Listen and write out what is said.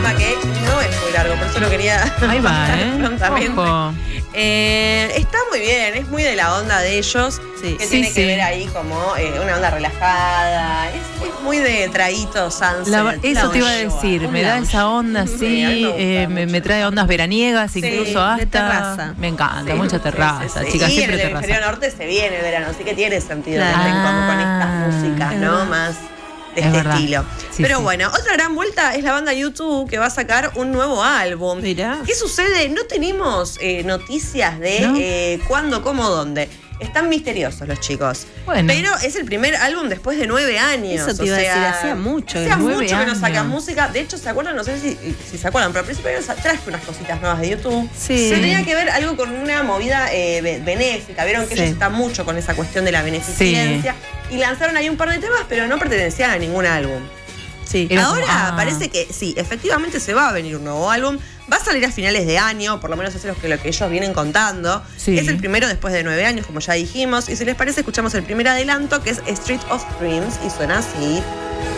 tema que no es muy largo, por eso lo quería Ahí va, prontamente. Ojo. Está muy bien, es muy de la onda de ellos, Sí, que sí, tiene sí. que ver ahí como una onda relajada, es muy de traíto, sunset. Eso te iba a decir, me da esa onda Sí, a mí así, me gusta me mucho. trae ondas veraniegas, Sí, incluso de hasta. terraza. Me encanta, Sí, mucha sí, terraza, sí, sí. chicas, Y siempre en el terraza. hemisferio norte se viene el verano, así que tiene sentido Claro. que estén como con Ah, estas músicas, es ¿no? verdad. Más de Es este verdad. estilo. Sí, Pero sí. bueno, otra gran vuelta es la banda U2 que va a sacar un nuevo álbum. Mirá. ¿Qué sucede? No tenemos noticias de ¿No? cuándo, cómo, dónde. Están misteriosos los chicos. Bueno. Pero es el primer álbum después de 9 años. Eso te iba a decir, hacía mucho que Hacía no. mucho 9 que no sacan años. música. De hecho, ¿se acuerdan? No sé si se acuerdan, pero al principio traje unas cositas nuevas de YouTube. Sí. Se tenía que ver algo con una movida benéfica. Vieron que Sí. ellos están mucho con esa cuestión de la beneficencia. Y lanzaron ahí un par de temas, pero no pertenecían a ningún álbum. Sí. Era Ahora como, parece que sí, efectivamente se va a venir un nuevo álbum. Va a salir a finales de año, por lo menos eso es lo que ellos vienen contando. Sí. Es el primero después de 9 años, como ya dijimos. Y si les parece, escuchamos el primer adelanto, que es Street of Dreams, y suena así.